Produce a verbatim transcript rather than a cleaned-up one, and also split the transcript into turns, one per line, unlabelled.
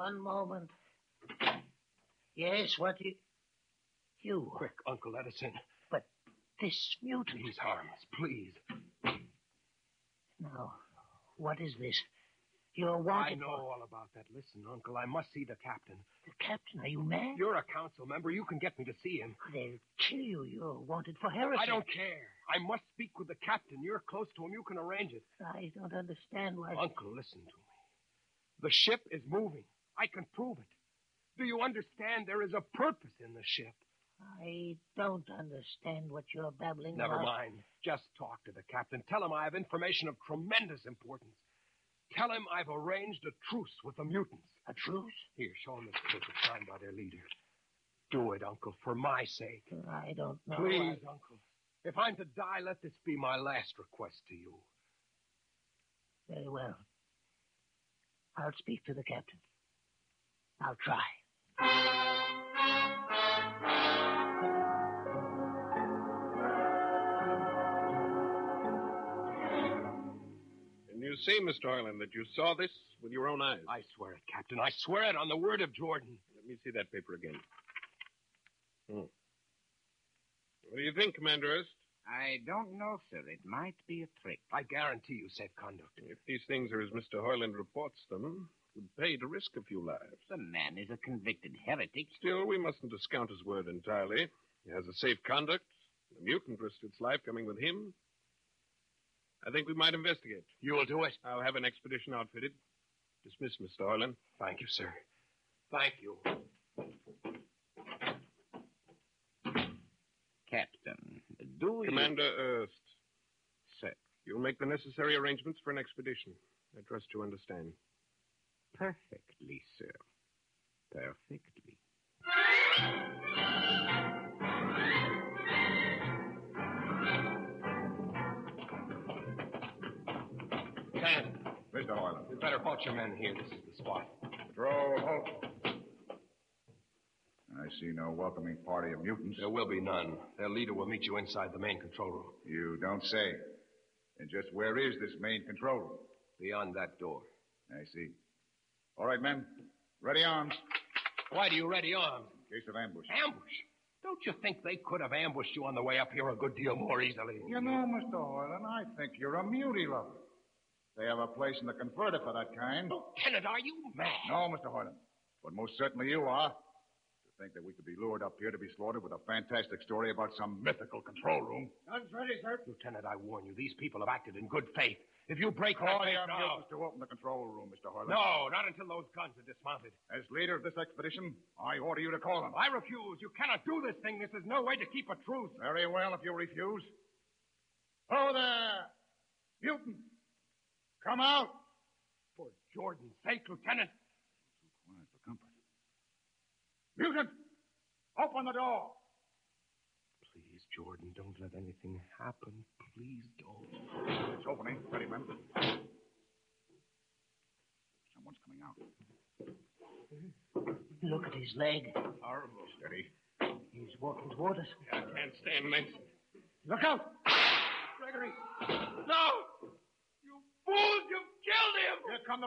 one moment. Yes, what you... You...
Quick, Uncle, let us in.
But this mutant...
He's harmless, please.
Now, what is this? You're wanted
I know
for...
all about that. Listen, Uncle, I must see the captain.
The captain? Are you mad?
You're a council member. You can get me to see him.
They'll kill you. You're wanted for heresy.
I don't care. I must speak with the captain. You're close to him. You can arrange it.
I don't understand why...
Uncle, listen to me. The ship is moving. I can prove it. Do you understand? There is a purpose in the ship.
I don't understand what you're babbling
Never
about.
mind. Just talk to the captain. Tell him I have information of tremendous importance. Tell him I've arranged a truce with the mutants.
A truce?
Here, show him this paper signed by their leader. Do it, Uncle, for my sake.
I don't know.
Please,
I...
Uncle. If I'm to die, let this be my last request to you.
Very well. I'll speak to the captain. I'll try.
You say, Mister Harlan, that you saw this with your own eyes?
I swear it, Captain. I swear it on the word of Jordan.
Let me see that paper again. Hmm. What do you think, Commander Erst?
I don't know, sir. It might be a trick.
I guarantee you safe conduct.
If these things are as Mister Harlan reports them, it would pay to risk a few lives.
The man is a convicted heretic.
Still, we mustn't discount his word entirely. He has a safe conduct. The mutant risked its life coming with him. I think we might investigate.
You will do it?
I'll have an expedition outfitted. Dismiss, Mister Harlan.
Thank you, sir. Thank you.
Captain, do you...
Commander Erst.
Sir.
You'll make the necessary arrangements for an expedition. I trust you understand.
Perfectly, sir. Perfectly.
Lieutenant.
Mister Harlan.
You'd better halt your men here. This is the spot.
Patrol, halt. I see no welcoming party of mutants.
There will be none. Their leader will meet you inside the main control room.
You don't say. And just where is this main control room?
Beyond that door.
I see. All right, men. Ready arms.
Why do you ready arms?
In case of ambush.
Ambush? Don't you think they could have ambushed you on the way up here a good deal more easily?
You know, Mister Harlan, I think you're a mutie lover. They have a place in the converter for that kind.
Lieutenant, are you mad?
No, Mister Harlan. But most certainly you are. To think that we could be lured up here to be slaughtered with a fantastic story about some mythical control room.
Guns ready, sir. Lieutenant, I warn you, these people have acted in good faith. If you break
Call
that faith
your
now...
mutants to open the control room, Mister Harlan.
No, not until those guns are dismounted.
As leader of this expedition, I order you to call them.
I refuse. You cannot do this thing. This is no way to keep a truce.
Very well, if you refuse. Oh, there! Mutant! Come out!
For Jordan's sake, Lieutenant.
Too quiet for comfort. Mutant! Open the door!
Please, Jordan, don't let anything happen. Please don't.
It's opening. Ready, men. Someone's coming out.
Look at his leg.
Horrible.
Steady.
He's walking toward us.
I can't stand Manson.
Look out! Gregory! No! You fools! You've killed him!
Here come the